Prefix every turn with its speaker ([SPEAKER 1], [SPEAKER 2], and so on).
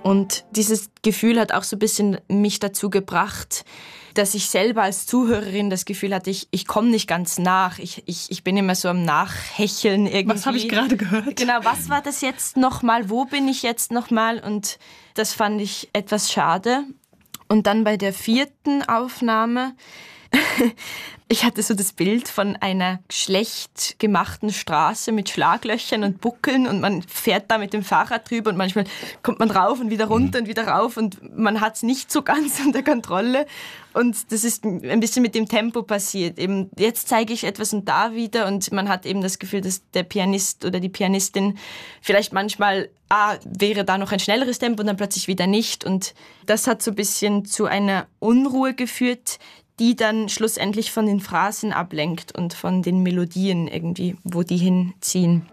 [SPEAKER 1] Und dieses Gefühl hat auch so ein bisschen mich dazu gebracht, dass ich selber als Zuhörerin das Gefühl hatte, ich komme nicht ganz nach. Ich bin immer so am Nachhecheln irgendwie.
[SPEAKER 2] Was habe ich gerade gehört?
[SPEAKER 1] Genau, was war das jetzt nochmal? Wo bin ich jetzt nochmal? Und das fand ich etwas schade. Und dann bei der 4. Aufnahme, ich hatte so das Bild von einer schlecht gemachten Straße mit Schlaglöchern und Buckeln und man fährt da mit dem Fahrrad drüber und manchmal kommt man rauf und wieder runter und wieder rauf und man hat es nicht so ganz unter Kontrolle. Und das ist ein bisschen mit dem Tempo passiert. Eben jetzt zeige ich etwas und da wieder und man hat eben das Gefühl, dass der Pianist oder die Pianistin vielleicht manchmal, wäre da noch ein schnelleres Tempo und dann plötzlich wieder nicht. Und das hat so ein bisschen zu einer Unruhe geführt, die dann schlussendlich von den Phrasen ablenkt und von den Melodien irgendwie, wo die hinziehen.